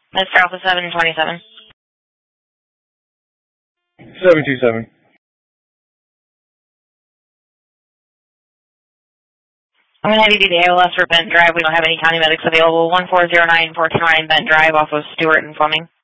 Mr. Alpha 727. 727. I'm going to have you do the ALS for Bent Drive. We don't have any county medics available. 1409 Bent Drive off of Stewart and Fleming.